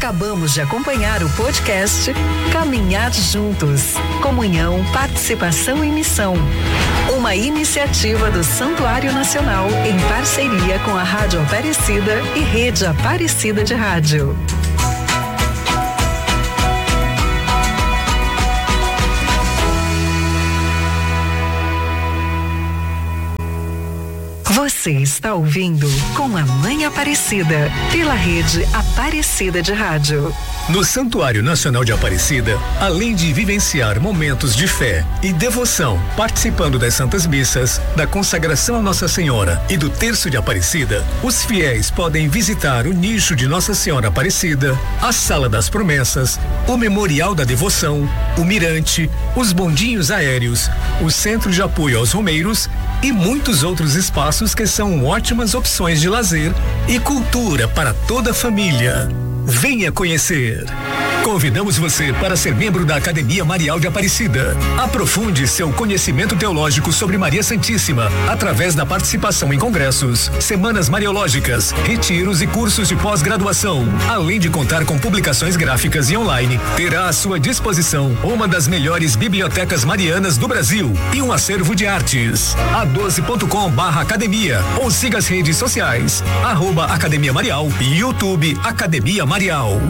Acabamos de acompanhar o podcast Caminhar Juntos, Comunhão, Participação e Missão. Uma iniciativa do Santuário Nacional em parceria com a Rádio Aparecida e Rede Aparecida de Rádio. Você está ouvindo Com a Mãe Aparecida, pela Rede Aparecida de Rádio. No Santuário Nacional de Aparecida, além de vivenciar momentos de fé e devoção, participando das Santas Missas, da consagração a Nossa Senhora e do Terço de Aparecida, os fiéis podem visitar o nicho de Nossa Senhora Aparecida, a Sala das Promessas, o Memorial da Devoção, o Mirante, os bondinhos aéreos, o Centro de Apoio aos Romeiros e muitos outros espaços que são ótimas opções de lazer e cultura para toda a família. Venha conhecer. Convidamos você para ser membro da Academia Marial de Aparecida. Aprofunde seu conhecimento teológico sobre Maria Santíssima através da participação em congressos, semanas mariológicas, retiros e cursos de pós-graduação. Além de contar com publicações gráficas e online, terá à sua disposição uma das melhores bibliotecas marianas do Brasil e um acervo de artes. a12.com/academia ou siga as redes sociais @Academia Marial e YouTube Academia Marial.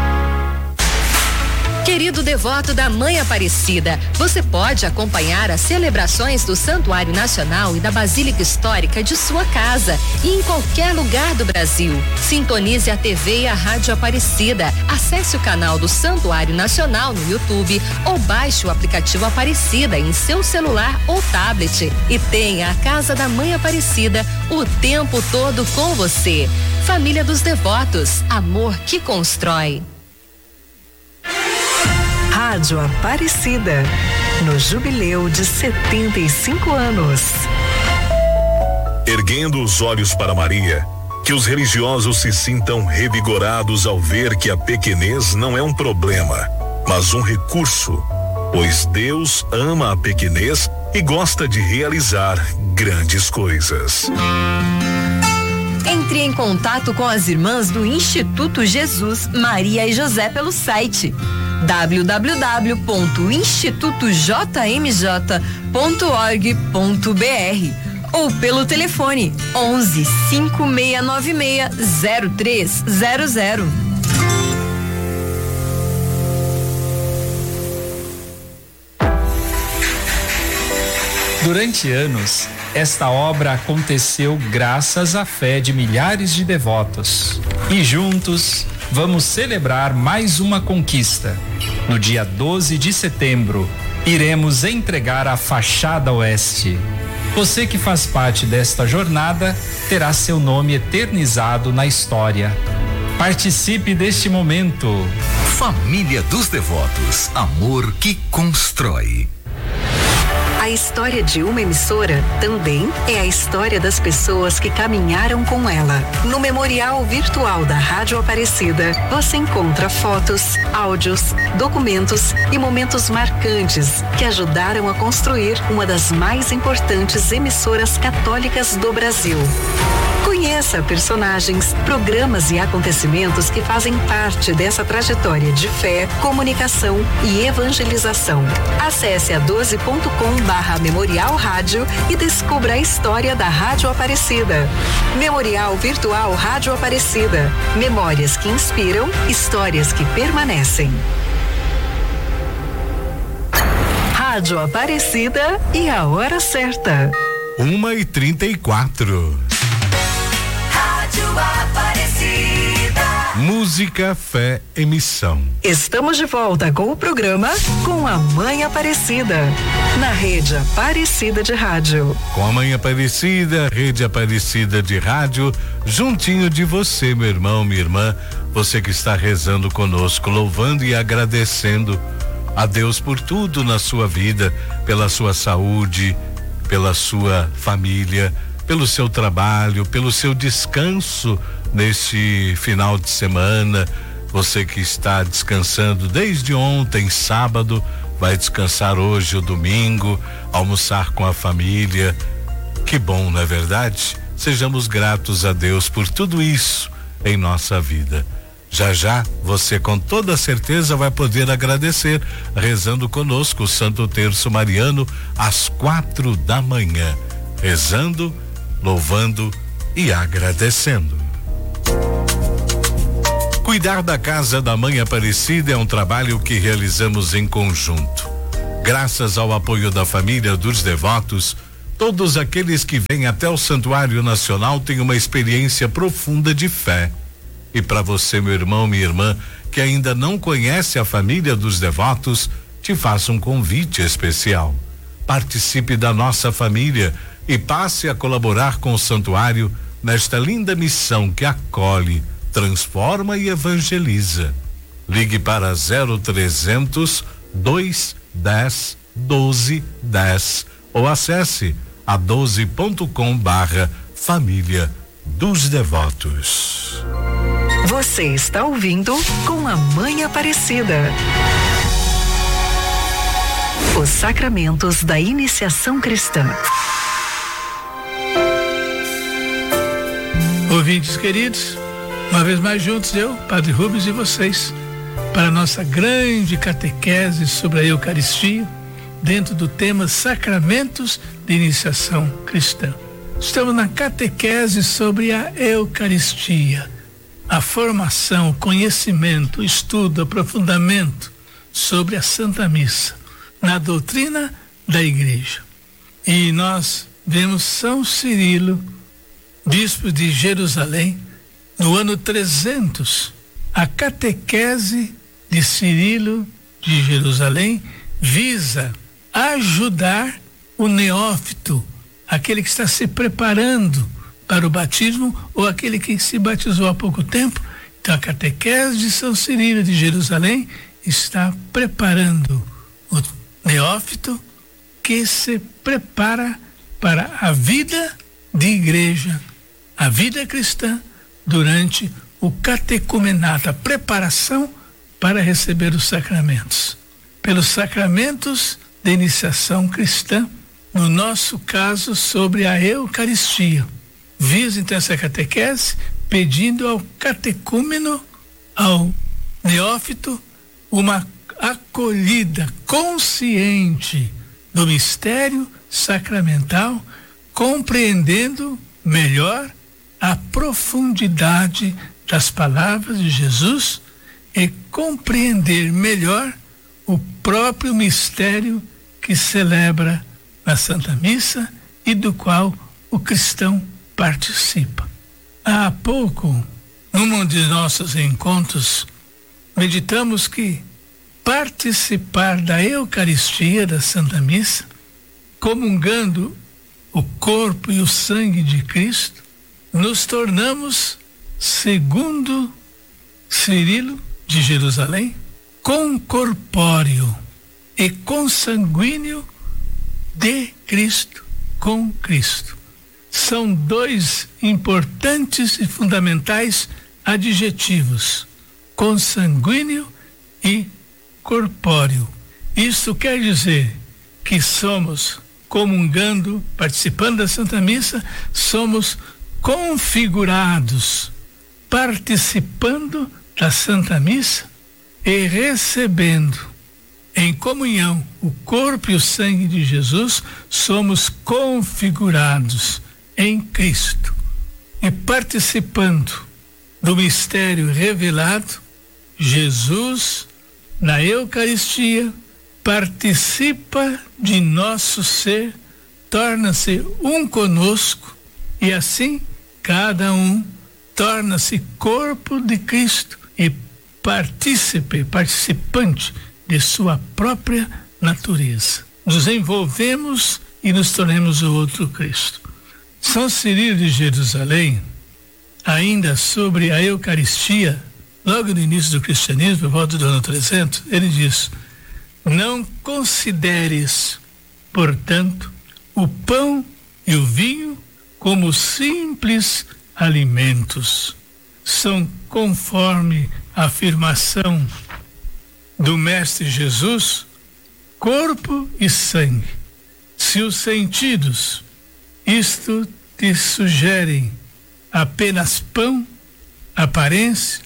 Querido devoto da Mãe Aparecida, você pode acompanhar as celebrações do Santuário Nacional e da Basílica Histórica de sua casa e em qualquer lugar do Brasil. Sintonize a TV e a Rádio Aparecida, acesse o canal do Santuário Nacional no YouTube ou baixe o aplicativo Aparecida em seu celular ou tablet e tenha a Casa da Mãe Aparecida o tempo todo com você. Família dos Devotos, amor que constrói. Rádio Aparecida, no jubileu de 75 anos. Erguendo os olhos para Maria, que os religiosos se sintam revigorados ao ver que a pequenez não é um problema, mas um recurso, pois Deus ama a pequenez e gosta de realizar grandes coisas. Entre em contato com as irmãs do Instituto Jesus, Maria e José pelo site www.institutojmj.org.br ou pelo telefone 11 5696 0300. Durante anos, esta obra aconteceu graças à fé de milhares de devotos. E juntos, vamos celebrar mais uma conquista. No dia 12 de setembro, iremos entregar a fachada oeste. Você que faz parte desta jornada terá seu nome eternizado na história. Participe deste momento. Família dos Devotos, amor que constrói. A história de uma emissora também é a história das pessoas que caminharam com ela. No Memorial Virtual da Rádio Aparecida, você encontra fotos, áudios, documentos e momentos marcantes que ajudaram a construir uma das mais importantes emissoras católicas do Brasil. Conheça personagens, programas e acontecimentos que fazem parte dessa trajetória de fé, comunicação e evangelização. Acesse a12.com/Memorial Rádio e descubra a história da Rádio Aparecida. Memorial Virtual Rádio Aparecida. Memórias que inspiram, histórias que permanecem. Rádio Aparecida e a hora certa. 1h34. Aparecida. Música, fé e missão. Estamos de volta com o programa Com a Mãe Aparecida, na Rede Aparecida de Rádio. Com a Mãe Aparecida, Rede Aparecida de Rádio, juntinho de você, meu irmão, minha irmã, você que está rezando conosco, louvando e agradecendo a Deus por tudo na sua vida, pela sua saúde, pela sua família, pelo seu trabalho, pelo seu descanso neste final de semana. Você que está descansando desde ontem, sábado, vai descansar hoje, o domingo, almoçar com a família. Que bom, não é verdade? Sejamos gratos a Deus por tudo isso em nossa vida. Já já você com toda certeza vai poder agradecer rezando conosco o Santo Terço Mariano às 4h, rezando, louvando e agradecendo. Cuidar da casa da Mãe Aparecida é um trabalho que realizamos em conjunto. Graças ao apoio da família dos devotos, todos aqueles que vêm até o Santuário Nacional têm uma experiência profunda de fé. E para você, meu irmão, minha irmã, que ainda não conhece a família dos devotos, te faço um convite especial. Participe da nossa família e passe a colaborar com o santuário nesta linda missão que acolhe, transforma e evangeliza. Ligue para 0300 210 1210 ou acesse a 12.com/família dos devotos. Você está ouvindo Com a Mãe Aparecida. Os sacramentos da iniciação cristã. Ouvintes queridos, uma vez mais juntos eu, Padre Rubens e vocês, para a nossa grande catequese sobre a Eucaristia, dentro do tema Sacramentos de Iniciação Cristã. Estamos na catequese sobre a Eucaristia, a formação, o conhecimento, o estudo, o aprofundamento sobre a Santa Missa, na doutrina da Igreja. E nós vemos São Cirilo, bispo de Jerusalém, no ano 300, a catequese de Cirilo de Jerusalém visa ajudar o neófito, aquele que está se preparando para o batismo ou aquele que se batizou há pouco tempo. Então a catequese de São Cirilo de Jerusalém está preparando o neófito que se prepara para a vida de igreja, a vida cristã, durante o catecumenato, a preparação para receber os sacramentos. Pelos sacramentos de iniciação cristã, no nosso caso sobre a Eucaristia. Visa então essa catequese pedindo ao catecúmeno, ao neófito, uma acolhida consciente do mistério sacramental, compreendendo melhor a profundidade das palavras de Jesus e compreender melhor o próprio mistério que celebra na Santa Missa e do qual o cristão participa. Há pouco, num de nossos encontros, meditamos que participar da Eucaristia, da Santa Missa, comungando o corpo e o sangue de Cristo, nos tornamos, segundo Cirilo de Jerusalém, concorpóreo e consanguíneo de Cristo com Cristo. São dois importantes e fundamentais adjetivos: consanguíneo e corpóreo. Isso quer dizer que somos, comungando, participando da Santa Missa, somos configurados, participando da Santa Missa e recebendo em comunhão o corpo e o sangue de Jesus, somos configurados em Cristo e participando do mistério revelado. Jesus, na Eucaristia, participa de nosso ser, torna-se um conosco e assim cada torna-se corpo de Cristo e participante de sua própria natureza. Nos envolvemos e nos tornamos o outro Cristo. São Cirilo de Jerusalém, ainda sobre a Eucaristia, logo no início do cristianismo, por volta do ano 300, ele diz: não consideres, portanto, o pão e o vinho como simples alimentos. São, conforme a afirmação do Mestre Jesus, corpo e sangue. Se os sentidos, isto te sugerem apenas pão, aparência,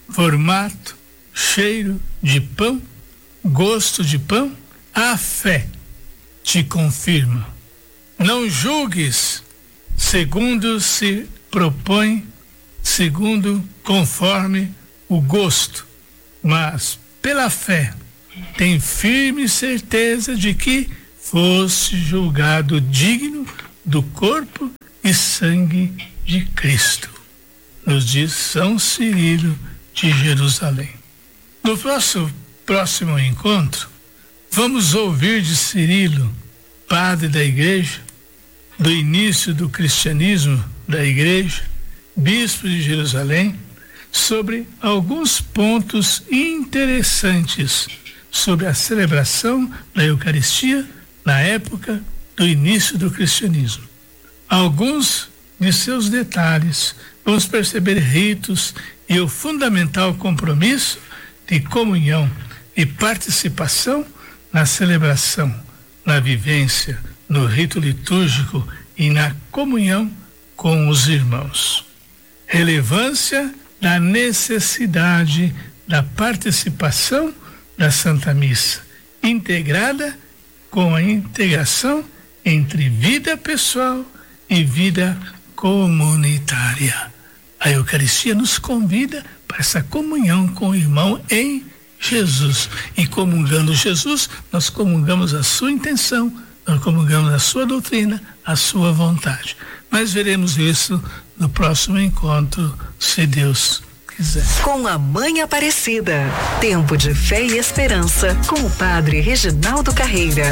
formato, cheiro de pão, gosto de pão, a fé te confirma. Não julgues segundo se propõe, segundo conforme o gosto, mas pela fé tem firme certeza de que foste julgado digno do corpo e sangue de Cristo, nos diz São Cirilo de Jerusalém. No próximo encontro, vamos ouvir de Cirilo, padre da igreja, do início do cristianismo da igreja, bispo de Jerusalém, sobre alguns pontos interessantes sobre a celebração da Eucaristia na época do início do cristianismo. Alguns de seus detalhes, vamos perceber ritos e o fundamental compromisso de comunhão e participação na celebração, na vivência, no rito litúrgico e na comunhão com os irmãos. Relevância da necessidade da participação da Santa Missa, integrada com a integração entre vida pessoal e vida comunitária. A Eucaristia nos convida para essa comunhão com o irmão em Jesus. E comungando Jesus, nós comungamos a sua intenção, nós comungamos a sua doutrina, a sua vontade. Mas veremos isso no próximo encontro, se Deus quiser. Com a Mãe Aparecida, tempo de fé e esperança, com o Padre Reginaldo Carreira.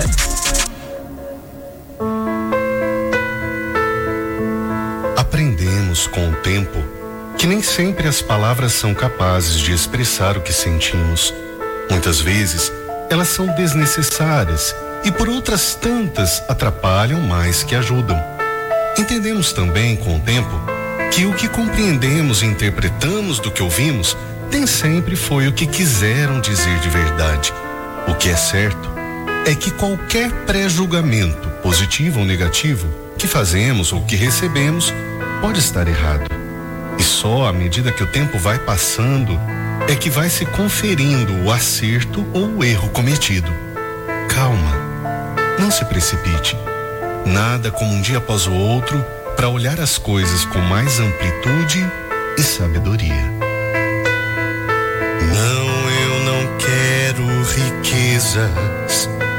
Aprendemos com o tempo que nem sempre as palavras são capazes de expressar o que sentimos. Muitas vezes, elas são desnecessárias e por outras tantas atrapalham mais que ajudam. Entendemos também com o tempo que o que compreendemos e interpretamos do que ouvimos nem sempre foi o que quiseram dizer de verdade. O que é certo é que qualquer pré-julgamento, positivo ou negativo, que fazemos ou que recebemos, pode estar errado. E só à medida que o tempo vai passando é que vai se conferindo o acerto ou o erro cometido. Calma, não se precipite. Nada como um dia após o outro para olhar as coisas com mais amplitude e sabedoria. Não, eu não quero riquezas,